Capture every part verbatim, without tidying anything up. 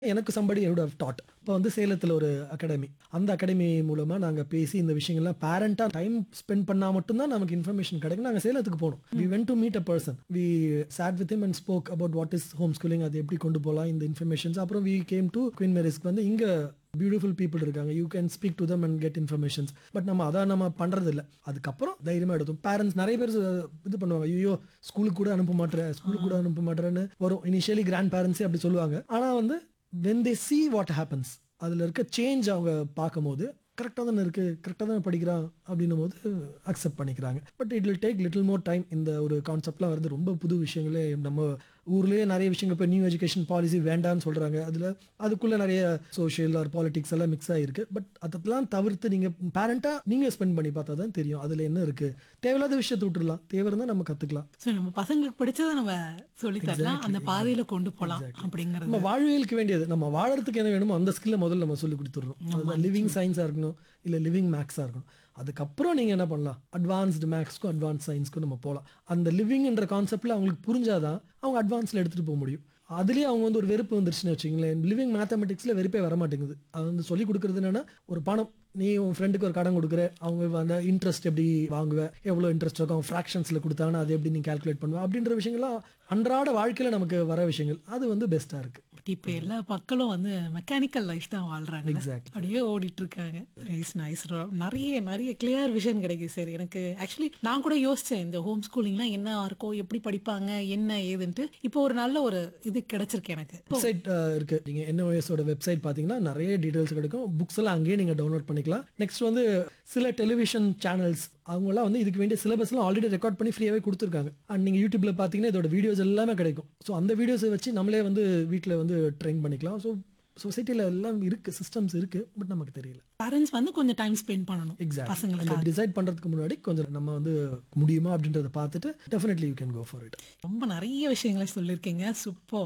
எனக்கு somebody would have dot. இப்போ வந்து சேலத்தில ஒரு அகாடமி. அந்த அகாடமி மூலமா நாங்க பேசி இந்த விஷயங்கள்லாம் பேரன்ட்டா டைம் ஸ்பெண்ட் பண்ணா மட்டும் தான் நமக்கு இன்ஃபர்மேஷன் கிடைக்கும். நாங்க சேலத்துக்கு போனோம். We went two meet a person. We chat with him and spoke about what is home schooling, அது எப்படி கொண்டு போலாம் இந்த இன்ஃபர்மேஷன்ஸ். அப்புறம் வி கேம் டூ குயின் மேரிஸ்க்கு வந்து இங்க பியூட்டிஃபுல் பீப்பிள் இருக்காங்க. You can speak to them and get informations. But நம்ம அதான் நம்ம பண்றது இல்ல. அதுக்கப்புறம் தைரியமா எடுத்தோம். பேரண்ட்ஸ் நெறைய பேர் இது பண்ணுவாங்க. ஐயய்யோ! ஸ்கூலுக்கு கூட அனுப்ப மாட்றேன், ஸ்கூலுக்கு கூட அனுப்ப மாட்றேன்னு வரும். இனிஷியலி கிராண்ட் பேரண்ட்ஸே அப்படி சொல்லுவாங்க. ஆனா வந்து when they see what happens, அதுல இருக்க சேஞ்ச் அவங்க பார்க்கும்போது கரெக்டாக தானே இருக்கு, கரெக்டாக தானே படிக்கிறான் அப்படின்னும் போது அக்செப்ட் பண்ணிக்கிறாங்க. But it will take little more time. இந்த ஒரு கான்செப்ட்லாம் வருது. ரொம்ப புது விஷயங்களே நம்ம ஊர்லேயே நிறைய விஷயங்கள் இப்போ நியூ எஜுகேஷன் பாலிசி வேண்டான்னு சொல்கிறாங்க. அதில் அதுக்குள்ளே நிறைய சோஷியல் ஆர் பாலிடிக்ஸ் எல்லாம் மிக்ஸ் ஆகிருக்கு. பட் அதெல்லாம் தவிர்த்து நீங்கள் பேரண்ட்டாக நீங்கள் ஸ்பெண்ட் பண்ணி பார்த்தா தான் தெரியும் அதில் என்ன இருக்குது. தேவையில்லாத விஷயத்தை விட்டுடலாம், தேவை இருந்தால் நம்ம கற்றுக்கலாம். ஸோ நம்ம பசங்களுக்கு பிடிச்சதை நம்ம சொல்லித்தரலாம், அந்த பாதையில் கொண்டு போகலாம் அப்படிங்கிறது. நம்ம வாழ்வியலுக்கு வேண்டியது, நம்ம வாழறதுக்கு என்ன வேணுமோ அந்த ஸ்கில்லை முதல்ல நம்ம சொல்லி கொடுத்துட்றோம். அதுதான் லிவிங் சயின்ஸாக இருக்கணும், இல்லை லிவிங் மேக்ஸாக இருக்கணும். அதுக்கப்புறம் நீங்கள் என்ன பண்ணலாம், அட்வான்ஸ்டு மேக்ஸ்க்கும் அட்வான்ஸ் சயின்ஸ்க்கும் நம்ம போகலாம். அந்த லிவிங்ன்ற கான்செப்டில் அவங்களுக்கு புரிஞ்சாதான் அவங்க அட்வான்ஸில் எடுத்துகிட்டு போக முடியும். அதுலேயே அவங்க வந்து ஒரு வெறுப்பு வந்துருச்சுன்னு வச்சுங்களேன். லிவிங் மேத்தமெட்டிக்ஸில் வெறுப்பே வர மாட்டேங்குது. அது வந்து சொல்லிக் கொடுக்குறது என்னென்னா, ஒரு பணம், நீ உன் ஃப்ரெண்டுக்கு ஒரு கடன் கொடுக்குற, அவங்க அந்த இன்ட்ரெஸ்ட் எப்படி வாங்குவேன், எவ்வளோ இன்ட்ரெஸ்ட் இருக்கும், அவங்க ஃப்ராக்ஷன்ஸில் கொடுத்தாங்கன்னா அதை எப்படி நீ கால்குலேட் பண்ணுவேன் அப்படின்ற விஷயங்கள்லாம் அன்றாட வாழ்க்கையில் நமக்கு வர விஷயங்கள். அது வந்து பெஸ்ட்டாக இருக்குது. இப்போ எல்லா மக்களும் வந்து மெக்கானிக்கல் லைஃப் தான் வாழ்றாங்க. எக்ஸாக்ட்லி. அப்படியே ஓடிட்டு இருக்காங்க. Nice nice. நிறைய நிறைய கிளியர் விஷன் கிடைக்குது சார். எனக்கு ஆக்சுவலி நான் கூட யோசிச்சேன், இந்த ஹோம் ஸ்கூலிங்லாம் என்ன இருக்கும், எப்படி படிப்பாங்க, என்ன ஏதுன்ட்டு. இப்போ ஒரு நல்ல ஒரு இது கிடைச்சிருக்கு எனக்கு. வெப்சைட் இருக்கு. நீங்கள் என்ஓஎஸோட வெப்சைட் பார்த்தீங்கன்னா நிறைய டீடைல்ஸ் கிடைக்கும். புக்ஸ் எல்லாம் அங்கேயே நீங்கள் டவுன்லோட் பண்ணிக்கலாம். நெக்ஸ்ட் வந்து சில டெலிவிஷன் சேனல்ஸ் அவங்களாம் வந்து இதுக்கு வேண்டிய சிலபஸ்லாம் ஆல்ரெடி ரெக்கார்ட் பண்ணி ஃப்ரீயாகவே கொடுத்துருக்காங்க. அண்ட் நீங்கள் யூடியூப்ல பார்த்தீங்கன்னா இதோட வீடியோஸ் எல்லாமே கிடைக்கும். ஸோ அந்த வீடியோஸை வச்சு நம்மளே வந்து வீட்டில் வந்து ட்ரெயின் பண்ணிக்கலாம். ஸோ சொசைட்டியில் எல்லாம் இருக்குது, சிஸ்டம்ஸ் இருக்குது. பட் நமக்கு தெரியல. பேரண்ட்ஸ் வந்து கொஞ்சம் டைம் ஸ்பெண்ட் பண்ணணும். எக்ஸாக்ட். பசங்களுக்கு அந்த டிசைட் பண்ணுறதுக்கு முன்னாடி கொஞ்சம் நம்ம வந்து முடியுமா அப்படின்றத பார்த்துட்டு definitely you can go for it. ரொம்ப நிறைய விஷயங்களை சொல்லியிருக்கீங்க. சூப்பர்.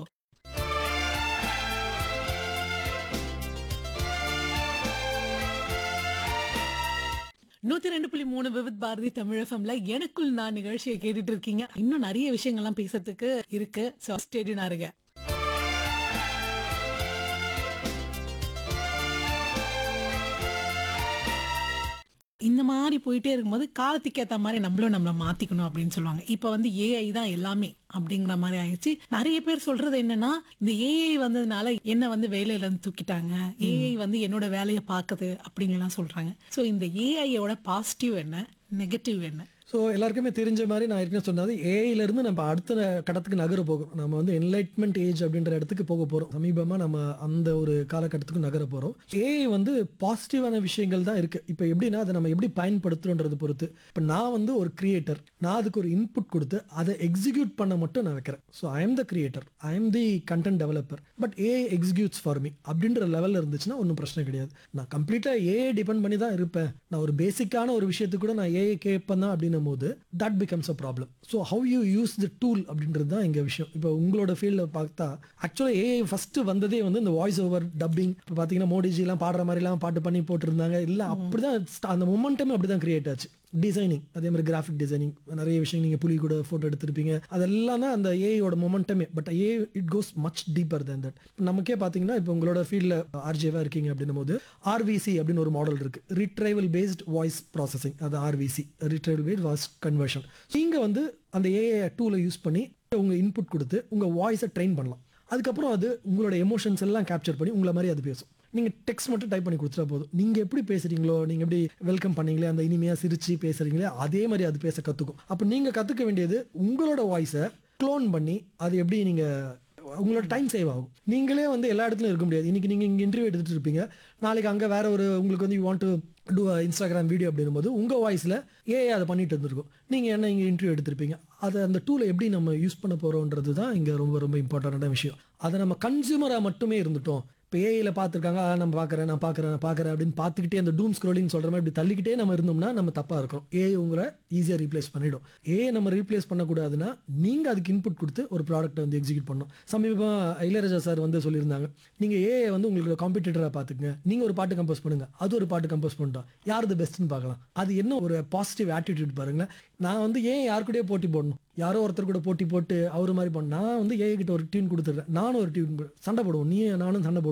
நூத்தி ரெண்டு புள்ளி மூணு விவித் பாரதி தமிழ் எஃப்எம்ல எனக்குள் நான் நிகழ்ச்சியை கேட்டுட்டு இருக்கீங்க. இன்னும் நிறைய விஷயங்கள்லாம் பேசுறதுக்கு இருக்கு. சோ ஸ்டேடினா இருங்க. இந்த மாதிரி போயிட்டே இருக்கும்போது காலத்துக்கு ஏற்ற மாதிரி நம்மளும் நம்மளை மாத்திக்கணும் அப்படின்னு சொல்லுவாங்க. இப்ப வந்து ஏஐ தான் எல்லாமே அப்படிங்கிற மாதிரி ஆயிடுச்சு. நிறைய பேர் சொல்றது என்னன்னா, இந்த ஏஐ வந்ததுனால என்ன வந்து வேலையில இருந்து தூக்கிட்டாங்க, ஏஐ வந்து என்னோட வேலையை பார்க்குது அப்படிங்கலாம் சொல்றாங்க. ஸோ இந்த ஏஐயோட பாசிட்டிவ் என்ன, நெகட்டிவ் என்ன? ஸோ எல்லாருக்குமே தெரிஞ்ச மாதிரி நான் ஏற்கனவே சொன்னது, ஏஐலேருந்து நம்ம அடுத்த கடத்துக்கு நகர போகிறோம். நம்ம வந்து என்லைட்மெண்ட் ஏஜ் அப்படின்ற இடத்துக்கு போக போகிறோம். சமீபமாக நம்ம அந்த ஒரு காலகட்டத்துக்கு நகர போகிறோம். ஏஐ வந்து பாசிட்டிவான விஷயங்கள் தான் இருக்குது. இப்போ எப்படின்னா அதை நம்ம எப்படி பயன்படுத்துகிறோன்றதை பொறுத்து. இப்போ நான் வந்து ஒரு கிரியேட்டர், நான் அதுக்கு ஒரு இன்புட் கொடுத்து அதை எக்ஸிக்யூட் பண்ண மட்டும் நான் வைக்கிறேன். So I am the creator, I am the content developer, but AI executes for me அப்படின்ற லெவலில் இருந்துச்சுன்னா ஒன்றும் பிரச்சனை கிடையாது. நான் கம்ப்ளீட்டாக ஏஐ டிபெண்ட் பண்ணி தான் இருப்பேன். நான் ஒரு பேசிக்கான ஒரு விஷயத்துக்கு கூட நான் ஏஐ கேட்பேன் தான் அப்படின்னும் போது that becomes a problem. So how you use the tool அப்படின்றது தான் எங்கள் விஷயம். இப்போ உங்களோட ஃபீல்டில் பார்த்தா ஆக்சுவலாக ஏஐ ஃபர்ஸ்ட் வந்ததே வந்து இந்த வாய்ஸ் ஓவர் டப்பிங். இப்போ பார்த்தீங்கன்னா மோடிஜிலாம் பாடுற மாதிரிலாம் பாட்டு பண்ணி போட்டிருந்தாங்க. இல்லை அப்படிதான் அந்த மொமெண்டமே அப்படி தான் கிரியேட் ஆச்சு. டிசைனிங், அதே மாதிரி கிராஃபிக் டிசைனிங், நிறைய விஷயம் நீங்கள் புலி கூட ஃபோட்டோ எடுத்திருப்பீங்க. அதெல்லாம் தான் அந்த ஏஐயோட மொமெண்டமே. But A it goes much deeper than that. நமக்கே பார்த்தீங்கன்னா இப்போ உங்களோட ஃபீல்டில் ஆர்ஜேவாக இருக்கீங்க அப்படின்னும் போது ஆர்விசி அப்படின்னு ஒரு மாடல் இருக்கு, ரிட்ரைவல் பேஸ்ட் வாய்ஸ் ப்ராசஸிங். அது ஆர்விசி, ரிட்ரைவல் பேஸ்ட் வாய்ஸ் கன்வர்ஷன். நீங்கள் வந்து அந்த ஏஐ டூலை யூஸ் பண்ணி உங்கள் இன்புட் கொடுத்து உங்கள் வாய்ஸை ட்ரெயின் பண்ணலாம். அதுக்கப்புறம் அது உங்களோட எமோஷன்ஸ் எல்லாம் கேப்சர் பண்ணி உங்களை மாதிரி அது பேசும். நீங்கள் டெக்ஸ்ட் மட்டும் டைப் பண்ணி கொடுத்துட்டா போதும். நீங்கள் எப்படி பேசுகிறீங்களோ, நீங்கள் எப்படி வெல்கம் பண்ணீங்களே, அந்த இனிமையாக சிரிச்சு பேசுகிறீங்களே, அதே மாதிரி அது பேச கற்றுக்கும். அப்போ நீங்கள் கற்றுக்க வேண்டியது உங்களோட வாய்ஸை க்ளோன் பண்ணி அது எப்படி நீங்கள் உங்களோட டைம் சேவ் ஆகும். நீங்களே வந்து எல்லா இடத்துலையும் இருக்க முடியாது. இன்றைக்கி நீங்கள் இங்கே இன்டர்வியூ எடுத்துகிட்டு இருப்பீங்க, நாளைக்கு அங்கே வேற ஒரு உங்களுக்கு வந்து you want to two Instagram video அப்படின்னும் போது உங்கள் வாய்ஸில் ஏஐ அதை பண்ணிட்டு இருந்திருக்கும். நீங்கள் என்ன இங்கே இன்டர்வியூ எடுத்திருப்பீங்க. அதை அந்த டூலை எப்படி நம்ம யூஸ் பண்ண போகிறோன்றது தான் இங்கே ரொம்ப ரொம்ப இம்பார்ட்டண்டான விஷயம். அதை நம்ம கன்சியூமராக மட்டுமே இருந்துட்டோம். இப்போ ஏஐல பார்த்துருக்காங்க, நம்ம பார்க்குறேன் நான் பார்க்குறேன் நான் பார்க்குறேன் அப்படின்னு பார்த்துக்கிட்டே அந்த டூம் ஸ்க்ரோலிங் சொல்கிற மாதிரி இப்படி தள்ளிக்கிட்டே நம்ம இருந்தோம்னா நம்ம தப்பாக இருக்கிறோம். ஏஐ உங்களை ஈஸியாக ரீப்ளேஸ் பண்ணிவிடும். ஏஐ நம்ம ரீப்ளேஸ் பண்ணக்கூடாதுன்னா நீங்கள் அதுக்கு இன்புட் கொடுத்து ஒரு ப்ராடக்ட்டை வந்து எக்ஸிக்யூட் பண்ணணும். சமீபமாக இளையராஜா சார் வந்து சொல்லியிருந்தாங்க, நீங்கள் ஏஐ வந்து உங்களுக்கு காம்படிட்டராக பார்த்துக்குங்க, நீங்கள் ஒரு பாட்டு கம்போஸ் பண்ணுங்கள், அது ஒரு பாட்டு கம்போஸ் பண்ணிட்டோம், யார் இது பெஸ்ட்டுன்னு பார்க்கலாம். அது என்ன ஒரு பாசிட்டிவ் ஆட்டிடியூட் பாருங்களேன். நான் வந்து ஏன் யார் கூடயே போட்டி போடணும், யாரோ ஒருத்தர் கூட போட்டி போட்டு அவர் மாதிரி பண்ண, நான் வந்து ஏஐ கிட்ட ஒரு டியூன் கொடுத்துட்றேன், நானும் ஒரு டியூன் சண்டை போடுவோம், நீ நானும் சண்டை போடுவோம்.